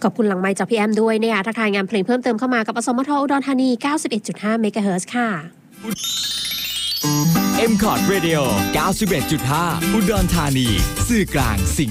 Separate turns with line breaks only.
ขอบคุณหลังไมค์จากพี่แอมด้วยนะคะทักทายงานเพลงเพิ่มเติมเข้ามากับอสมทอุดรธานี 91.5 เมกะเฮิรตซ์ค่ะ
M-Cot Radio 91.5 อุดรธานีสื่อกลางสิ่ง